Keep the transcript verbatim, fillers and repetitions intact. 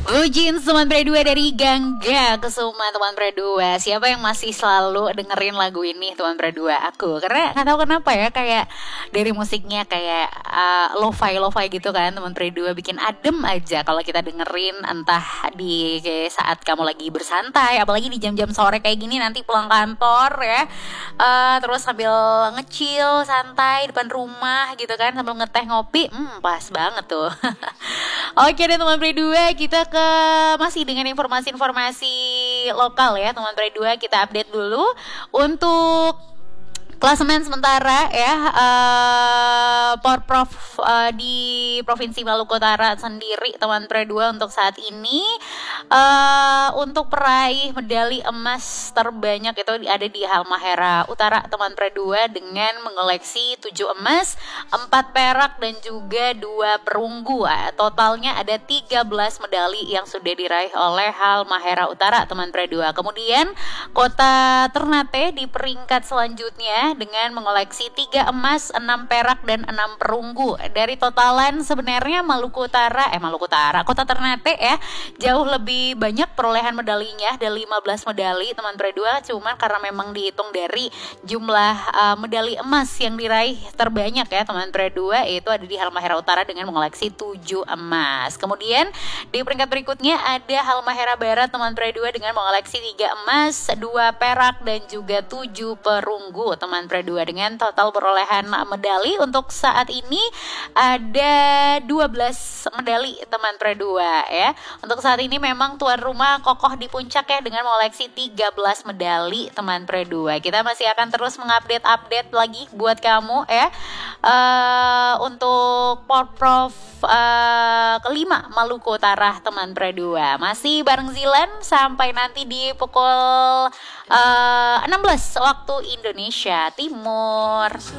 Ujin teman pre dua dari Gangga Kesuma teman pre dua. Siapa yang masih selalu dengerin lagu ini teman pre dua? Aku. Karena nggak tahu kenapa ya, kayak dari musiknya kayak uh, lo-fi lo-fi gitu kan teman pre dua, bikin adem aja kalau kita dengerin, entah di kayak saat kamu lagi bersantai, apalagi di jam-jam sore kayak gini nanti pulang kantor ya. Uh, terus sambil ngecil santai depan rumah gitu kan, sambil ngeteh ngopi, hmm pas banget tuh. Oke deh teman pre dua, kita ke masih dengan informasi-informasi lokal ya teman pre dua. Kita update dulu untuk klasemen sementara ya, uh, Porprov uh, di Provinsi Maluku Utara sendiri teman pre dua untuk saat ini. Uh, untuk peraih medali emas terbanyak itu ada di Halmahera Utara teman pre dua dengan mengoleksi tujuh emas, empat perak dan juga dua perunggu. Totalnya ada tiga belas medali yang sudah diraih oleh Halmahera Utara teman pre dua. Kemudian Kota Ternate di peringkat selanjutnya dengan mengoleksi tiga emas, enam perak dan enam perunggu. Dari totalan sebenarnya Maluku Utara eh Maluku Utara, Kota Ternate ya jauh lebih banyak perolehan medalinya, ada lima belas medali teman pre dua, cuman karena memang dihitung dari jumlah uh, medali emas yang diraih terbanyak ya teman pre dua, itu ada di Halmahera Utara dengan mengoleksi tujuh emas. Kemudian di peringkat berikutnya ada Halmahera Barat teman pre dua dengan mengoleksi tiga emas, dua perak dan juga tujuh perunggu teman pre dua. Dengan total perolehan medali untuk saat ini ada dua belas medali teman pre dua ya. Untuk saat ini memang tuan rumah kokoh di puncak ya dengan mengoleksi tiga belas medali teman pre dua. Kita masih akan terus mengupdate-update lagi buat kamu ya. Uh, untuk Porprov uh, kelima Maluku Utara teman pre dua. Masih bareng Zilan sampai nanti di pukul uh, enam belas waktu Indonesia Timur.